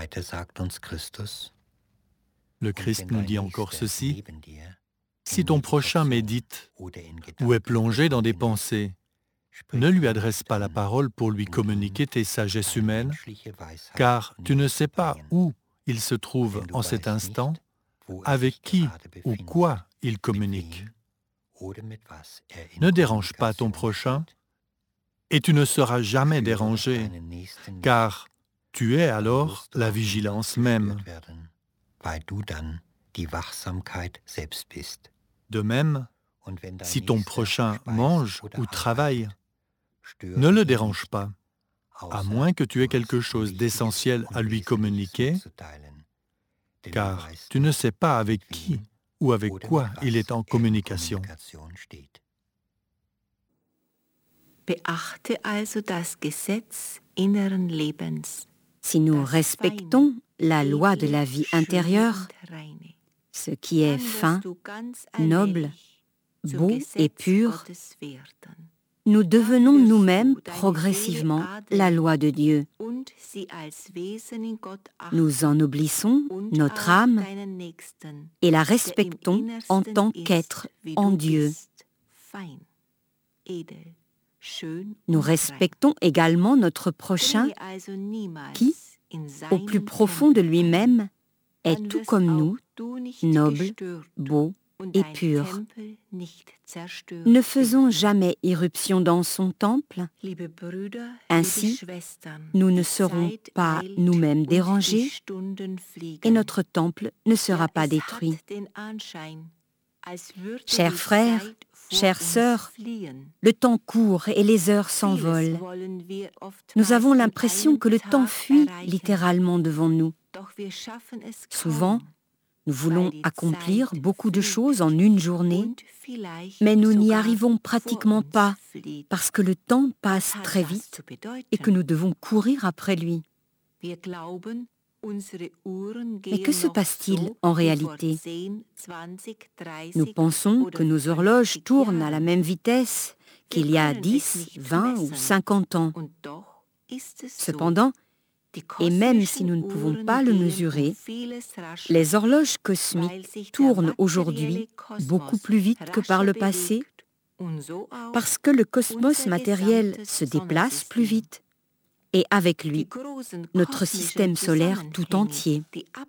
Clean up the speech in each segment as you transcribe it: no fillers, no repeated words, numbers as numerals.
Le Christ nous dit encore ceci: si ton prochain médite ou est plongé dans des pensées, ne lui adresse pas la parole pour lui communiquer tes sagesses humaines, car tu ne sais pas où il se trouve en cet instant, avec qui ou quoi il communique. Ne dérange pas ton prochain, et tu ne seras jamais dérangé, car tu es alors la vigilance même. De même, si ton prochain mange ou travaille, ne le dérange pas, à moins que tu aies quelque chose d'essentiel à lui communiquer, car tu ne sais pas avec qui ou avec quoi il est en communication. Beachte also das Gesetz inneren Lebens. Si nous respectons la loi de la vie intérieure, ce qui est fin, noble, beau et pur, nous devenons nous-mêmes progressivement la loi de Dieu. Nous ennoblissons notre âme et la respectons en tant qu'être en Dieu. Nous respectons également notre prochain qui, au plus profond de lui-même, est tout comme nous, noble, beau et pur. Ne faisons jamais irruption dans son temple. Ainsi, nous ne serons pas nous-mêmes dérangés et notre temple ne sera pas détruit. Chers frères, chères sœurs, le temps court et les heures s'envolent. Nous avons l'impression que le temps fuit littéralement devant nous. Souvent, nous voulons accomplir beaucoup de choses en une journée, mais nous n'y arrivons pratiquement pas parce que le temps passe très vite et que nous devons courir après lui. Mais que se passe-t-il en réalité? Nous pensons que nos horloges tournent à la même vitesse qu'il y a 10, 20 ou 50 ans. Cependant, et même si nous ne pouvons pas le mesurer, les horloges cosmiques tournent aujourd'hui beaucoup plus vite que par le passé parce que le cosmos matériel se déplace plus vite et avec lui, notre système solaire tout entier.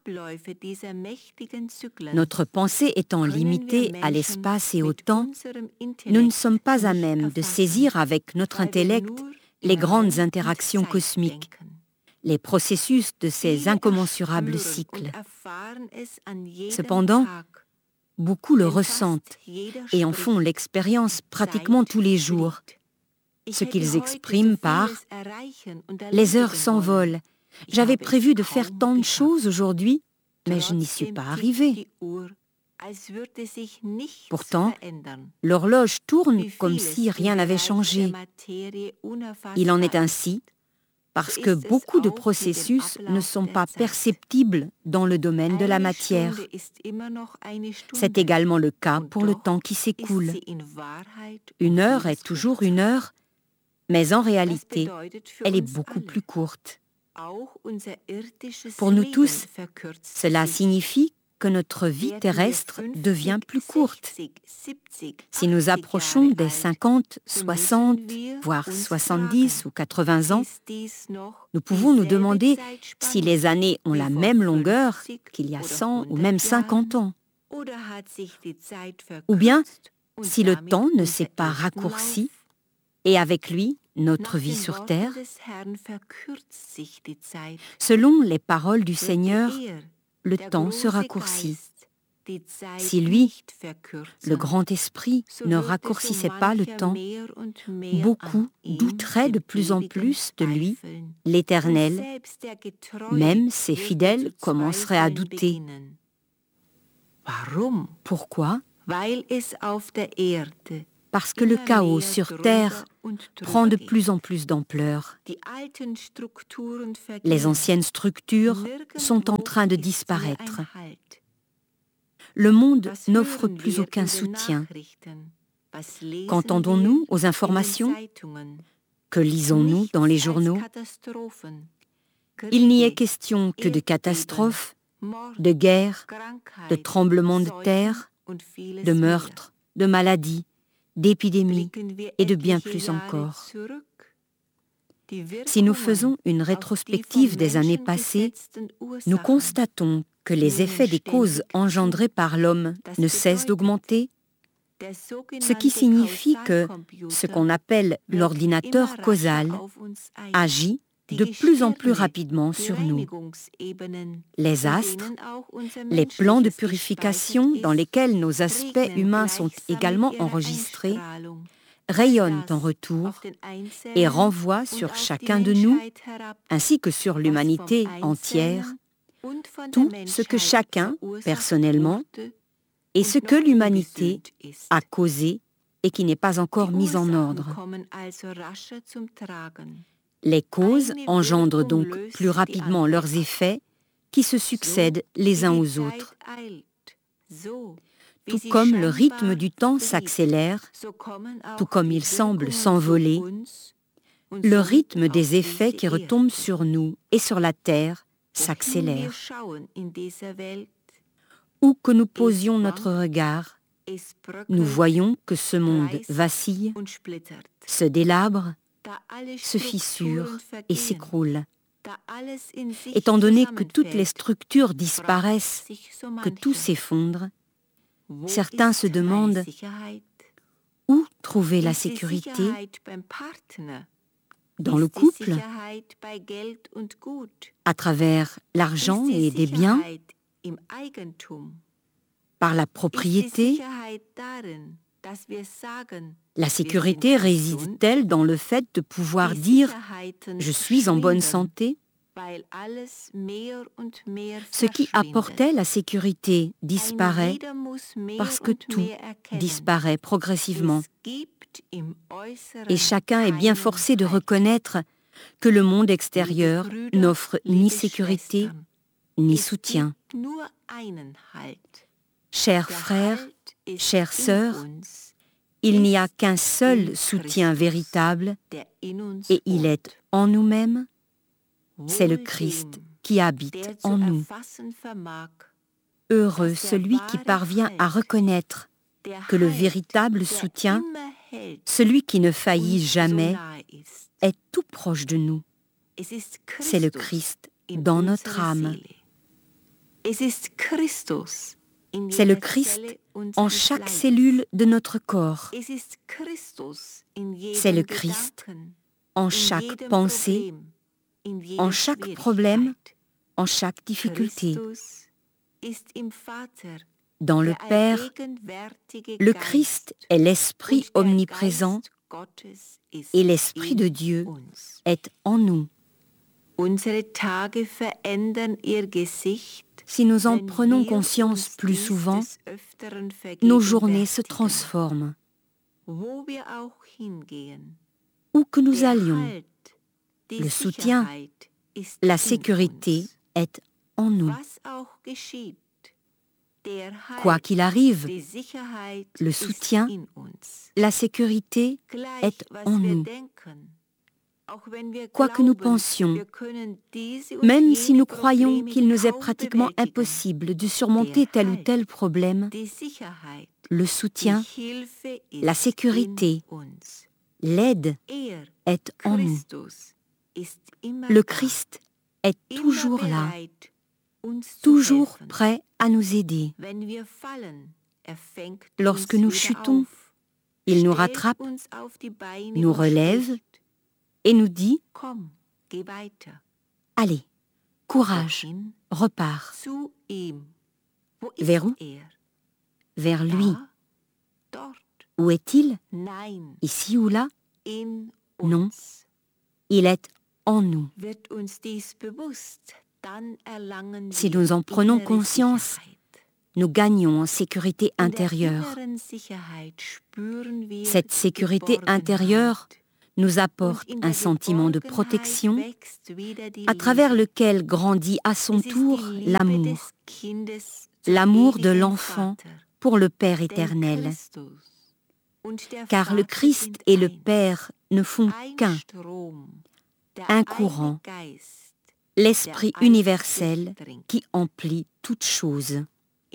Notre pensée étant limitée à l'espace et au temps, nous ne sommes pas à même de saisir avec notre intellect les grandes interactions cosmiques, les processus de ces incommensurables cycles. Cependant, beaucoup le ressentent et en font l'expérience pratiquement tous les jours, ce qu'ils expriment par « les heures s'envolent, j'avais prévu de faire tant de choses aujourd'hui, mais je n'y suis pas arrivé ». Pourtant, l'horloge tourne comme si rien n'avait changé. Il en est ainsi parce que beaucoup de processus ne sont pas perceptibles dans le domaine de la matière. C'est également le cas pour le temps qui s'écoule. Une heure est toujours une heure, mais en réalité, elle est beaucoup plus courte. Pour nous tous, cela signifie que notre vie terrestre devient plus courte. Si nous approchons des 50, 60, voire 70 ou 80 ans, nous pouvons nous demander si les années ont la même longueur qu'il y a 100 ou même 50 ans. Ou bien, si le temps ne s'est pas raccourci, et avec lui, notre vie sur terre. Selon les paroles du Seigneur, le temps se raccourcit. Si lui, le grand esprit, ne raccourcissait pas le temps, beaucoup douteraient de plus en plus de lui, l'Éternel. Même ses fidèles commenceraient à douter. Pourquoi? Parce que le chaos sur terre prend de plus en plus d'ampleur. Les anciennes structures sont en train de disparaître. Le monde n'offre plus aucun soutien. Qu'entendons-nous aux informations? Que lisons-nous dans les journaux? Il n'y est question que de catastrophes, de guerres, de tremblements de terre, de meurtres, de maladies, d'épidémies et de bien plus encore. Si nous faisons une rétrospective des années passées, nous constatons que les effets des causes engendrées par l'homme ne cessent d'augmenter, ce qui signifie que ce qu'on appelle l'ordinateur causal agit de plus en plus rapidement sur nous. Les astres, les plans de purification dans lesquels nos aspects humains sont également enregistrés, rayonnent en retour et renvoient sur chacun de nous, ainsi que sur l'humanité entière, tout ce que chacun, personnellement, et ce que l'humanité a causé et qui n'est pas encore mis en ordre. Les causes engendrent donc plus rapidement leurs effets qui se succèdent les uns aux autres. Tout comme le rythme du temps s'accélère, tout comme il semble s'envoler, le rythme des effets qui retombent sur nous et sur la terre s'accélère. Où que nous posions notre regard, nous voyons que ce monde vacille, se délabre, se fissure et s'écroule. Étant donné que toutes les structures disparaissent, que tout s'effondre, certains se demandent où trouver la sécurité dans le couple, à travers l'argent et des biens, par la propriété. La sécurité réside-t-elle dans le fait de pouvoir dire « je suis en bonne santé » ? Ce qui apportait la sécurité disparaît parce que tout disparaît progressivement. Et chacun est bien forcé de reconnaître que le monde extérieur n'offre ni sécurité ni soutien. Chers frères, chères sœurs, il n'y a qu'un seul soutien véritable et il est en nous-mêmes, c'est le Christ qui habite en nous. Heureux celui qui parvient à reconnaître que le véritable soutien, celui qui ne faillit jamais, est tout proche de nous. C'est le Christ dans notre âme. C'est le Christ en chaque cellule de notre corps. C'est le Christ en chaque pensée, en chaque problème, en chaque difficulté. Dans le Père, le Christ est l'Esprit omniprésent et l'Esprit de Dieu est en nous. Si nous en prenons conscience plus souvent, nos journées se transforment. Où que nous allions, le soutien, la sécurité est en nous. Quoi qu'il arrive, le soutien, la sécurité est en nous. Quoi que nous pensions, même si nous croyons qu'il nous est pratiquement impossible de surmonter tel ou tel problème, le soutien, la sécurité, l'aide est en nous. Le Christ est toujours là, toujours prêt à nous aider. Lorsque nous chutons, il nous rattrape, nous relève et nous dit « Allez, courage, repars. » Vers où ? Vers lui. Où est-il ? Ici ou là ? Non, il est en nous. Si nous en prenons conscience, nous gagnons en sécurité intérieure. Cette sécurité intérieure nous apporte un sentiment de protection à travers lequel grandit à son tour l'amour, l'amour de l'enfant pour le Père éternel. Car le Christ et le Père ne font qu'un, un courant, l'Esprit universel qui emplit toutes choses.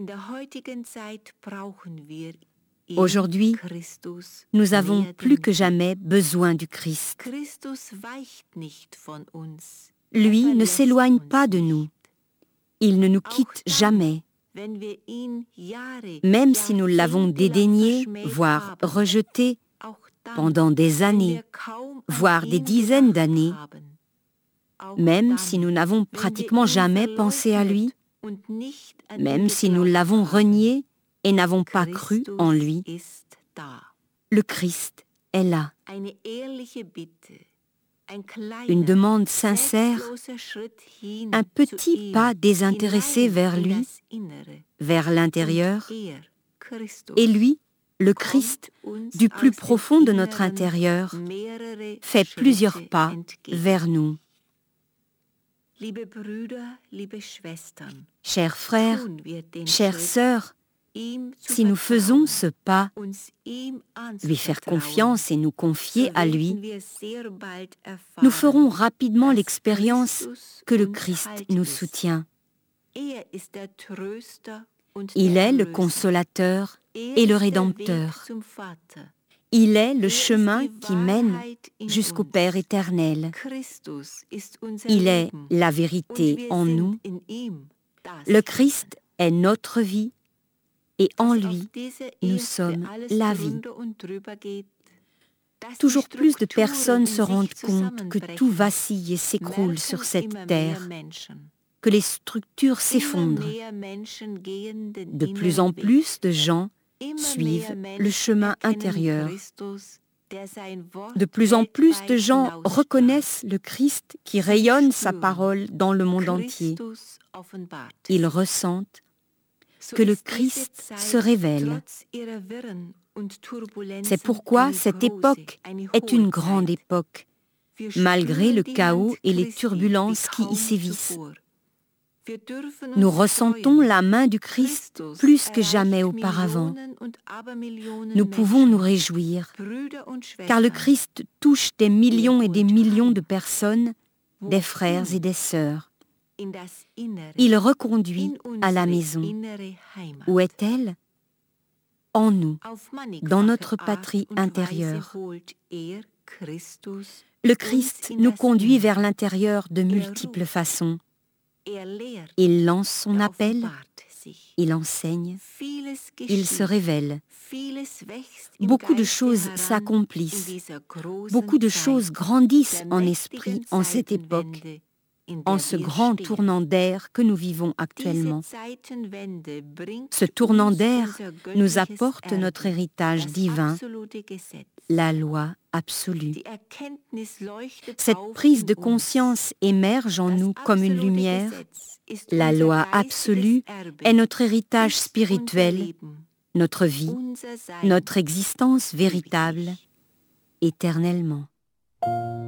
Aujourd'hui, nous avons plus que jamais besoin du Christ. Lui ne s'éloigne pas de nous. Il ne nous quitte jamais. Même si nous l'avons dédaigné, voire rejeté, pendant des années, voire des dizaines d'années, même si nous n'avons pratiquement jamais pensé à lui, même si nous l'avons renié et n'avons pas cru en lui, le Christ est là. Une demande sincère, un petit pas désintéressé vers lui, vers l'intérieur, et lui, le Christ, du plus profond de notre intérieur, fait plusieurs pas vers nous. Chers frères, chères sœurs, si nous faisons ce pas, lui faire confiance et nous confier à lui, nous ferons rapidement l'expérience que le Christ nous soutient. Il est le consolateur et le rédempteur. Il est le chemin qui mène jusqu'au Père éternel. Il est la vérité en nous. Le Christ est notre vie et en lui, nous sommes la vie. Toujours plus de personnes se rendent compte que tout vacille et s'écroule sur cette terre, que les structures s'effondrent. De plus en plus de gens suivent le chemin intérieur. De plus en plus de gens reconnaissent le Christ qui rayonne sa parole dans le monde entier. Ils ressentent que le Christ se révèle. C'est pourquoi cette époque est une grande époque, malgré le chaos et les turbulences qui y sévissent. Nous ressentons la main du Christ plus que jamais auparavant. Nous pouvons nous réjouir, car le Christ touche des millions et des millions de personnes, des frères et des sœurs. Il reconduit à la maison. Où est-elle? En nous, dans notre patrie intérieure. Le Christ nous conduit vers l'intérieur de multiples façons. Il lance son appel, il enseigne, il se révèle. Beaucoup de choses s'accomplissent, beaucoup de choses grandissent en esprit en cette époque, en ce grand tournant d'air que nous vivons actuellement. Ce tournant d'air nous apporte notre héritage divin, la loi absolue. Cette prise de conscience émerge en nous comme une lumière. La loi absolue est notre héritage spirituel, notre vie, notre existence véritable, éternellement.